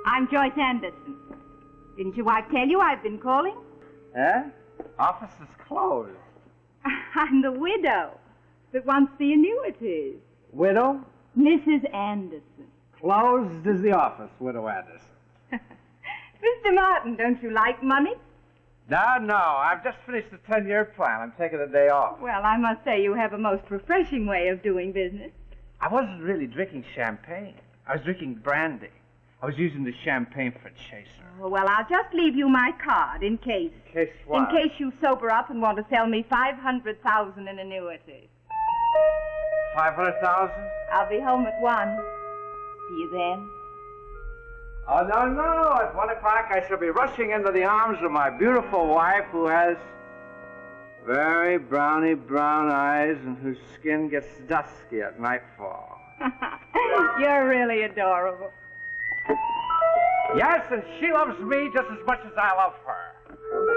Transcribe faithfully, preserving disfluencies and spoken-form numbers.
I'm Joyce Anderson. Didn't your wife tell you I've been calling? Eh? Office is closed. I'm the widow that wants the annuities. Widow? Missus Anderson. Closed is the office, Widow Anderson. Mister Martin, don't you like money? No, no. I've just finished the ten-year plan. I'm taking a day off. Well, I must say you have a most refreshing way of doing business. I wasn't really drinking champagne. I was drinking brandy. I was using the champagne for chaser. Oh, well, I'll just leave you my card in case. In case what? In case you sober up and want to sell me five hundred thousand in annuities. Five hundred thousand? I'll be home at one. See you then. Oh, no, no. At one o'clock I shall be rushing into the arms of my beautiful wife who has very browny brown eyes and whose skin gets dusky at nightfall. You're really adorable. Yes, and she loves me just as much as I love her.